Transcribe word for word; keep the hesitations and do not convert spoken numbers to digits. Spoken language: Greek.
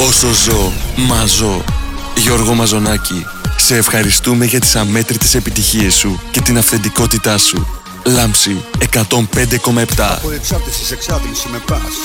Όσο ζω, μαζώ. Γιώργο Μαζονάκη, σε ευχαριστούμε για τις αμέτρητες επιτυχίες σου και την αυθεντικότητά σου. Λάμψη εκατόν πέντε κόμμα επτά. Από εξάρτηση σε εξάτμιση με πας.